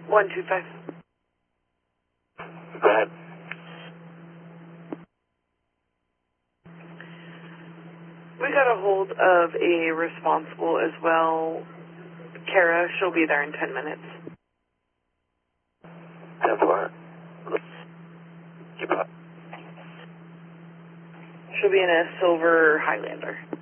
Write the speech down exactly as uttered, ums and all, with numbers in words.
one two five. Go ahead. We got a hold of a responsible as well. Kara, she'll be there in ten minutes. ten four. Keep up. She'll be in a silver Highlander.